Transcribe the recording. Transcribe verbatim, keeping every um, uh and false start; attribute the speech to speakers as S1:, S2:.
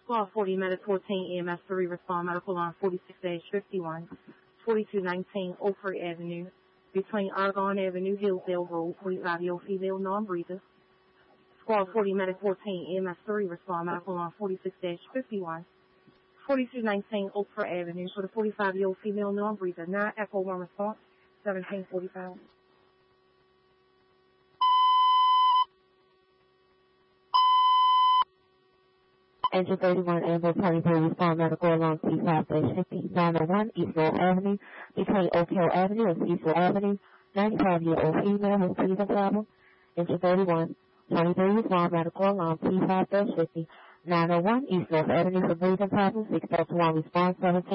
S1: Squad forty, Medic fourteen, E M S three, respond medical line forty-six dash fifty-one, forty-two nineteen Oakford Avenue, between Argonne Avenue, Hillsdale Road, Fleet Radio, female non-breather. Squad forty, Medic fourteen, E M S three, respond medical line forty-six dash fifty-one, forty-two nineteen Oakford Avenue for the forty-five-year-old female non-breather. nine Echo one response, seventeen forty-five.
S2: Engine thirty-one, Amber twenty-three, respond medical along T five fifty, nine oh one Eastwell Avenue, between Oak Hill Avenue and Cecil Avenue, ninety-five-year-old female with breathing problem. Engine thirty-one, twenty-three, respond medical along T five fifty, nine oh one Eastwell Avenue for breathing problem, six oh one, response seventeen.